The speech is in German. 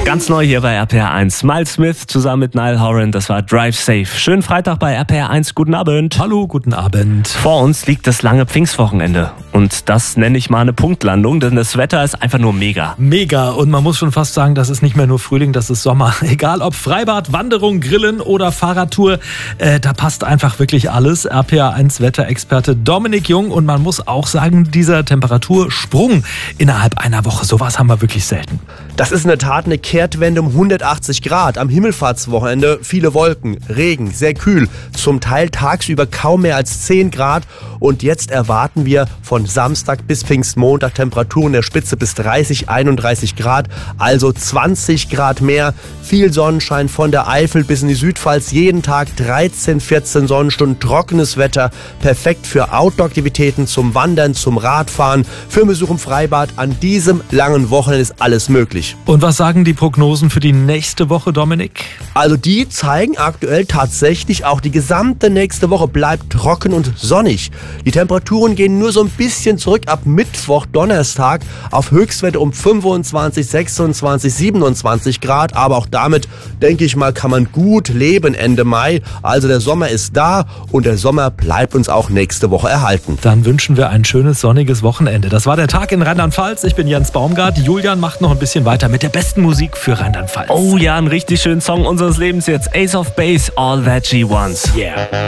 Ganz neu hier bei RPR 1. Miles Smith zusammen mit Niall Horan, das war Drive Safe. Schönen Freitag bei RPR 1. Guten Abend. Hallo, guten Abend. Vor uns liegt das lange Pfingstwochenende. Und das nenne ich mal eine Punktlandung, denn das Wetter ist einfach nur mega. Mega. Und man muss schon fast sagen, das ist nicht mehr nur Frühling, das ist Sommer. Egal ob Freibad, Wanderung, Grillen oder Fahrradtour, da passt einfach wirklich alles. RPR 1 Wetterexperte Dominik Jung. Und man muss auch sagen, dieser Temperatursprung innerhalb einer Woche, sowas haben wir wirklich selten. Das ist in der Tat eine Kehrtwende um 180 Grad. Am Himmelfahrtswochenende viele Wolken, Regen, sehr kühl. Zum Teil tagsüber kaum mehr als 10 Grad. Und jetzt erwarten wir von Samstag bis Pfingstmontag Temperaturen der Spitze bis 30, 31 Grad. Also 20 Grad mehr. Viel Sonnenschein von der Eifel bis in die Südpfalz. Jeden Tag 13, 14 Sonnenstunden. Trockenes Wetter. Perfekt für Outdoor-Aktivitäten, zum Wandern, zum Radfahren, für einen Besuch im Freibad. An diesem langen Wochenende ist alles möglich. Und was sagen die Prognosen für die nächste Woche, Dominik? Also die zeigen aktuell tatsächlich, auch die gesamte nächste Woche bleibt trocken und sonnig. Die Temperaturen gehen nur so ein bisschen zurück ab Mittwoch, Donnerstag auf Höchstwerte um 25, 26, 27 Grad. Aber auch damit, denke ich mal, kann man gut leben Ende Mai. Also der Sommer ist da und der Sommer bleibt uns auch nächste Woche erhalten. Dann wünschen wir ein schönes sonniges Wochenende. Das war der Tag in Rheinland-Pfalz. Ich bin Jens Baumgart. Julian macht noch ein bisschen weiter mit der besten Musik für Rheinland-Pfalz. Oh ja, ein richtig schönen Song unseres Lebens jetzt. Ace of Base, All That She Wants. Yeah.